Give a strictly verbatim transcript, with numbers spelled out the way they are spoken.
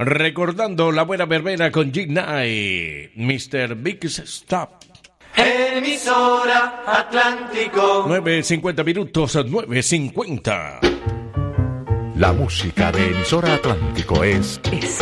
Recordando la buena verbena con G nueve, mister Big Stop. Emisora Atlántico. nueve cincuenta minutos, nueve cincuenta. La música de Emisora Atlántico es... Es